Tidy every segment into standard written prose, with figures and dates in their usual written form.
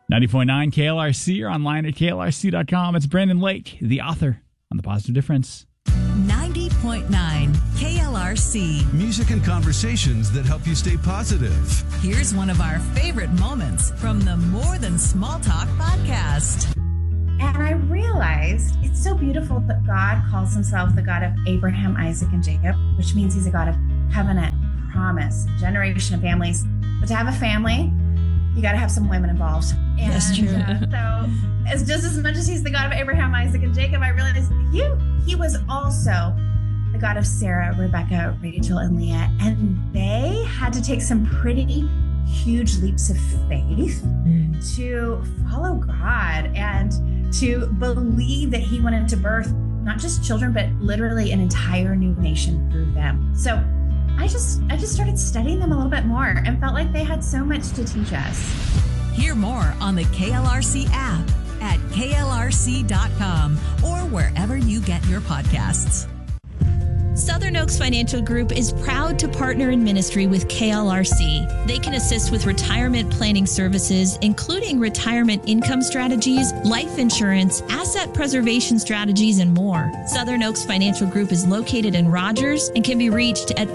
90.9 KLRC or online at klrc.com. It's Brandon Lake, the author on The Positive Difference. 90.9 KLRC. Music and conversations that help you stay positive. Here's one of our favorite moments from the More Than Small Talk podcast. And I realized it's so beautiful that God calls himself the God of Abraham, Isaac, and Jacob, which means he's a God of covenant, promise, generation of families. But to have a family, you got to have some women involved. And, that's true. So it's just as much as he's the God of Abraham, Isaac, and Jacob, I realized he was also the God of Sarah, Rebecca, Rachel, and Leah. And they had to take some pretty huge leaps of faith to follow God and to believe that he wanted to birth not just children, but literally an entire new nation through them. So I just started studying them a little bit more and felt like they had so much to teach us. Hear more on the KLRC app at klrc.com or wherever you get your podcasts. Southern Oaks Financial Group is proud to partner in ministry with KLRC. They can assist with retirement planning services, including retirement income strategies, life insurance, asset preservation strategies, and more. Southern Oaks Financial Group is located in Rogers and can be reached at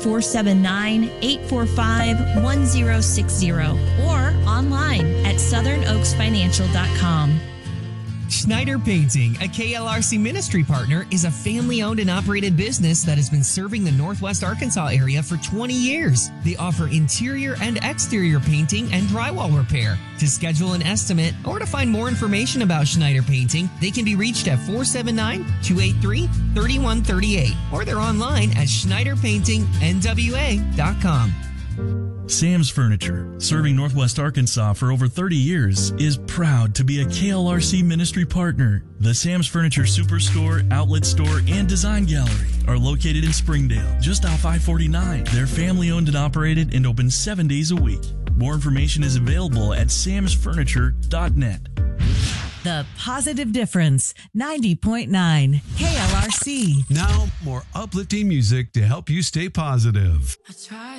479-845-1060 or online at southernoaksfinancial.com. Schneider Painting, a KLRC ministry partner, is a family-owned and operated business that has been serving the Northwest Arkansas area for 20 years. They offer interior and exterior painting and drywall repair. To schedule an estimate or to find more information about Schneider Painting, they can be reached at 479-283-3138 or they're online at schneiderpaintingnwa.com. Sam's Furniture, serving Northwest Arkansas for over 30 years, is proud to be a KLRC ministry partner. The Sam's Furniture Superstore, Outlet Store, and Design Gallery are located in Springdale, just off I-49. They're family-owned and operated and open 7 days a week. More information is available at samsfurniture.net. The Positive Difference, 90.9 KLRC. Now, more uplifting music to help you stay positive. I tried